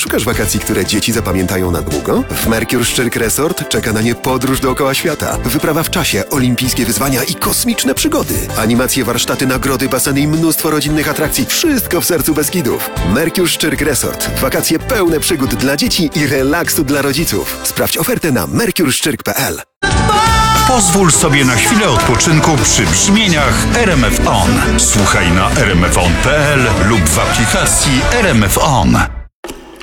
Szukasz wakacji, które dzieci zapamiętają na długo? W Mercure Szczyrk Resort czeka na nie podróż dookoła świata. Wyprawa w czasie, olimpijskie wyzwania i kosmiczne przygody. Animacje, warsztaty, nagrody, baseny i mnóstwo rodzinnych atrakcji. Wszystko w sercu Beskidów. Mercure Szczyrk Resort. Wakacje pełne przygód dla dzieci i relaksu dla rodziców. Sprawdź ofertę na mercureszczyrk.pl. Pozwól sobie na chwilę odpoczynku przy brzmieniach RMF On. Słuchaj na rmfon.pl lub w aplikacji RMF On.